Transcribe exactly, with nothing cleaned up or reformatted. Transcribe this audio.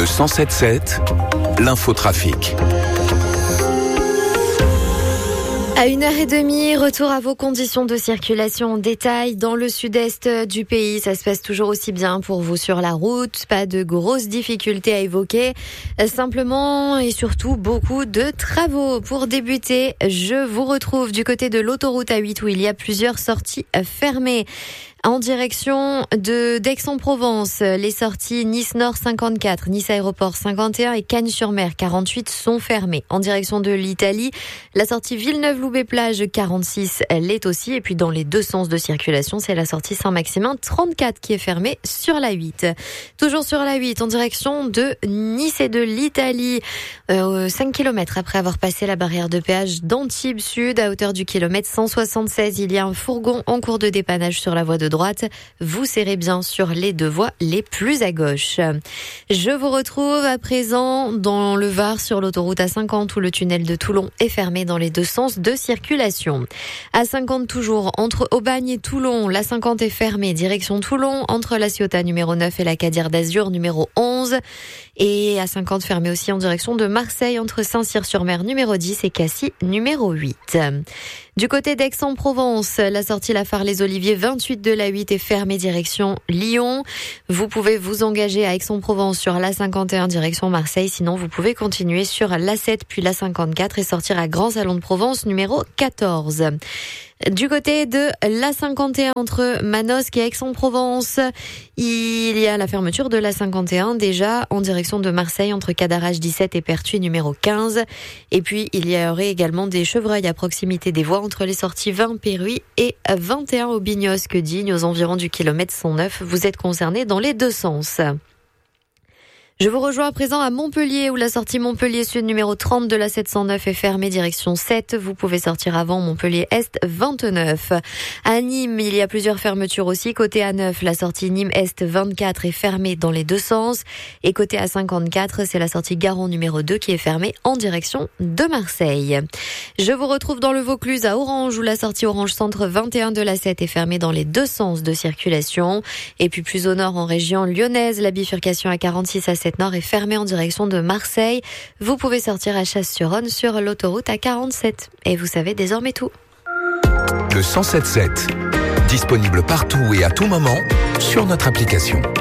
cent sept sept, l'infotrafic. À une heure et demie, retour à vos conditions de circulation en détail dans le sud-est du pays. Ça se passe toujours aussi bien pour vous sur la route. Pas de grosses difficultés à évoquer. Simplement et surtout beaucoup de travaux. Pour débuter, je vous retrouve du côté de l'autoroute A huit où il y a plusieurs sorties fermées. En direction de d'Aix-en-Provence, les sorties Nice-Nord cinquante-quatre, Nice Aéroport cinquante et un et Cagnes-sur-Mer quarante-huit sont fermées. En direction de l'Italie, la sortie Villeneuve-Loubet-Plage quarante-six l'est aussi. Et puis dans les deux sens de circulation, c'est la sortie Saint-Maximin trente-quatre qui est fermée sur la huit. Toujours sur la huit, en direction de Nice et de l'Italie, euh, cinq kilomètres après avoir passé la barrière de péage d'Antibes Sud, à hauteur du kilomètre cent soixante-seize, il y a un fourgon en cours de dépannage sur la voie de droite. Vous serrez bien sur les deux voies les plus à gauche. Je vous retrouve à présent dans le Var sur l'autoroute A cinquante où le tunnel de Toulon est fermé dans les deux sens de circulation. A cinquante toujours entre Aubagne et Toulon, l'A cinquante est fermée direction Toulon entre la Ciotat numéro neuf et la Cadière d'Azur numéro onze et A cinquante fermée aussi en direction de Marseille entre Saint-Cyr-sur-Mer numéro dix et Cassis numéro huit. Du côté d'Aix-en-Provence, la sortie La Phare-les-Oliviers vingt-huit de la huit est fermée direction Lyon. Vous pouvez vous engager à Aix-en-Provence sur l'A cinquante et un direction Marseille. Sinon, vous pouvez continuer sur l'A sept puis l'A cinquante-quatre et sortir à Grand Salon de Provence numéro quatorze. Du côté de l'A cinquante et un entre Manosque et Aix-en-Provence, il y a la fermeture de l'A cinquante et un déjà en direction de Marseille entre Cadarache dix-sept et Pertuis numéro quinze. Et puis il y aurait également des chevreuils à proximité des voies entre les sorties vingt Péruy et vingt et un Aubignosc Digne aux environs du kilomètre cent neuf. Vous êtes concernés dans les deux sens. Je vous rejoins à présent à Montpellier où la sortie Montpellier Sud numéro trente de la sept cent neuf est fermée direction sept. Vous pouvez sortir avant Montpellier Est vingt-neuf. À Nîmes, il y a plusieurs fermetures aussi. Côté A neuf, la sortie Nîmes Est vingt-quatre est fermée dans les deux sens. Et côté A cinquante-quatre, c'est la sortie Garon numéro deux qui est fermée en direction de Marseille. Je vous retrouve dans le Vaucluse à Orange où la sortie Orange Centre vingt et un de la sept est fermée dans les deux sens de circulation. Et puis plus au nord en région lyonnaise, la bifurcation à quarante-six à sept Nord est fermée en direction de Marseille. Vous pouvez sortir à Chasse-sur-Rhône sur l'autoroute A quarante-sept. Et vous savez désormais tout. Le cent sept sept, disponible partout et à tout moment sur notre application.